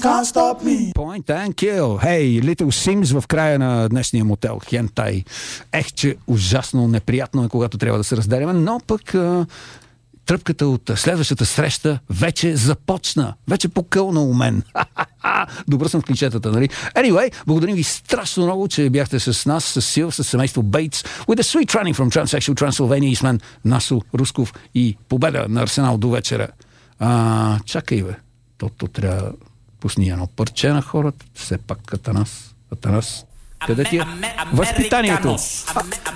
can't stop me. Point and kill. Hey, Little Sims в края на днешния мотел. Хентай. Че ужасно неприятно е, когато трябва да се разделяме, но пък тръпката от следващата среща вече започна. Вече покълна у мен. Добър съм в клишетата, нали? Anyway, благодарим ви страшно много, че бяхте с нас, с Сил, с семейство Бейтс, with a sweet training from Transsexual Transylvania, Eastman, Насо Русков и победа на Арсенал до вечера. Чакай, бе. То трябва пусни едно парче на хората. Все пак Атанас. Къде ти е възпитанието?